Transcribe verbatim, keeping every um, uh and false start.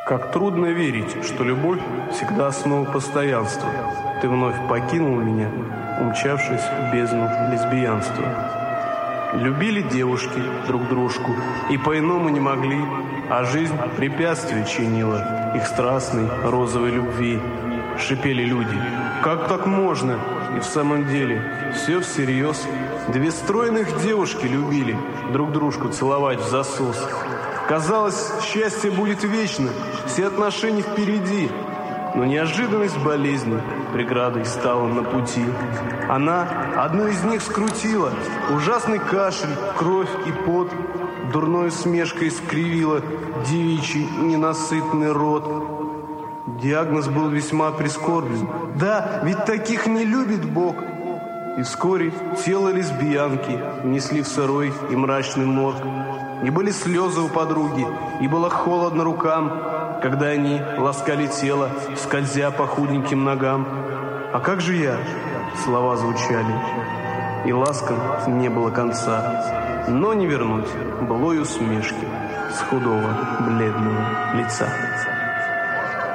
Как трудно верить, что любовь всегда основа постоянства. Ты вновь покинул меня, умчавшись в бездну лесбиянства. Любили девушки друг дружку и по-иному не могли, а жизнь препятствия чинила их страстной розовой любви. Шипели люди: как так можно? И в самом деле все всерьез. Две стройных девушки любили друг дружку целовать в засос. Казалось, счастье будет вечно, все отношения впереди. Но неожиданность болезни преградой стала на пути. Она одну из них скрутила. Ужасный кашель, кровь и пот дурной усмешкой скривила девичий ненасытный рот. Диагноз был весьма прискорбен. Да, ведь таких не любит Бог. И вскоре тело лесбиянки внесли в сырой и мрачный морг. И были слезы у подруги, и было холодно рукам, когда они ласкали тело, скользя по худеньким ногам. А как же я? Слова звучали, и ласкам не было конца. Но не вернуть былой усмешки с худого бледного лица.